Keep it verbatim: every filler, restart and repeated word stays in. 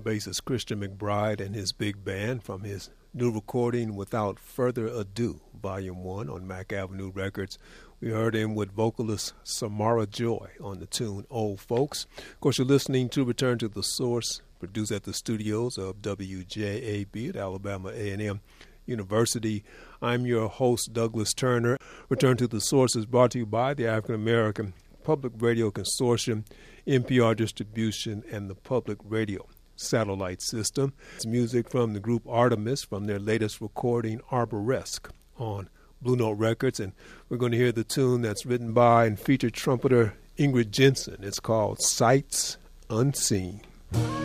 bassist Christian McBride and his big band from his new recording, Without Further Ado, Volume one on Mack Avenue Records. We heard him with vocalist Samara Joy on the tune Old Folks. Of course, you're listening to Return to the Source, produced at the studios of W J A B at Alabama A and M University. I'm your host, Douglas Turner. Return to the Source is brought to you by the African American Public Radio Consortium, N P R Distribution, and the Public Radio Satellite System. It's music from the group Artemis from their latest recording, Arboresque, on Blue Note Records. And we're going to hear the tune that's written by and featured trumpeter Ingrid Jensen. It's called Sights Unseen.